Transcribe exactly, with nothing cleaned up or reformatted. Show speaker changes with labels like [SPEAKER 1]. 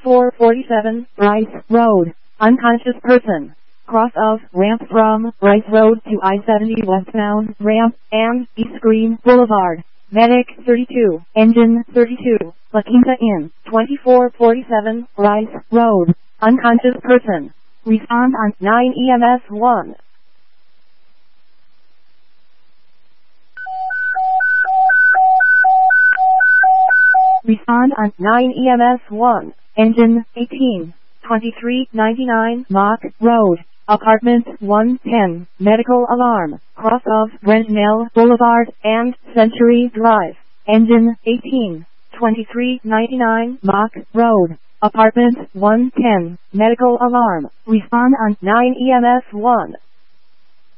[SPEAKER 1] twenty-four forty-seven Rice Road. Unconscious person. Cross of ramp from Rice Road to I seventy westbound ramp and East Green Boulevard. Medic thirty-two, engine thirty-two, La Quinta Inn, twenty-four forty-seven Rice Road. Unconscious person. Respond on nine E M S one. Respond on nine E M S one. Engine eighteen, twenty-three ninety-nine Mock Road. Apartment one ten. Medical alarm. Cross of Brentnell Boulevard and Century Drive. Engine eighteen, twenty-three ninety-nine Mock Road. Apartment one ten. Medical alarm. Respond on nine E M S one.